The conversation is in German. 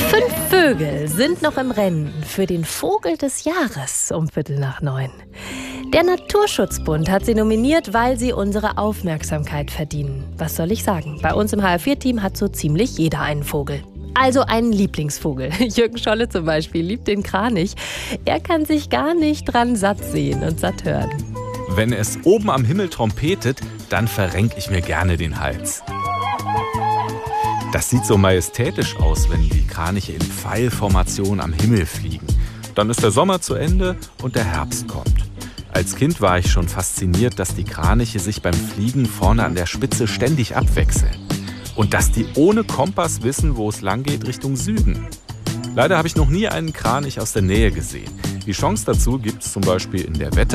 5 Vögel sind noch im Rennen für den Vogel des Jahres um 8:15. Der Naturschutzbund hat sie nominiert, weil sie unsere Aufmerksamkeit verdienen. Was soll ich sagen? Bei uns im HR4-Team hat so ziemlich jeder einen Vogel. Also einen Lieblingsvogel. Jürgen Scholle zum Beispiel liebt den Kranich. Er kann sich gar nicht dran satt sehen und satt hören. Wenn es oben am Himmel trompetet, dann verrenke ich mir gerne den Hals. Das sieht so majestätisch aus, wenn die Kraniche in Pfeilformation am Himmel fliegen. Dann ist der Sommer zu Ende und der Herbst kommt. Als Kind war ich schon fasziniert, dass die Kraniche sich beim Fliegen vorne an der Spitze ständig abwechseln. Und dass die ohne Kompass wissen, wo es lang geht, Richtung Süden. Leider habe ich noch nie einen Kranich aus der Nähe gesehen. Die Chance dazu gibt es zum Beispiel in der